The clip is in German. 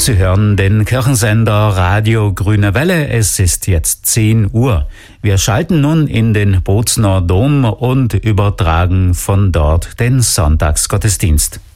Sie hören den Kirchensender Radio Grüne Welle. Es ist jetzt 10 Uhr. Wir schalten nun in den Bozner Dom und übertragen von dort den Sonntagsgottesdienst.